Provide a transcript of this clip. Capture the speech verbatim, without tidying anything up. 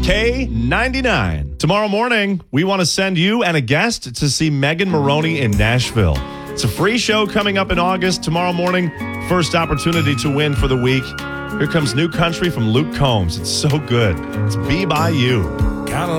K ninety-nine. Tomorrow morning, we want to send you and a guest to see Megan Moroney in Nashville. It's a free show coming up in August. Tomorrow morning, first opportunity to win for the week. Here comes New Country from Luke Combs. It's so good. It's Be By You.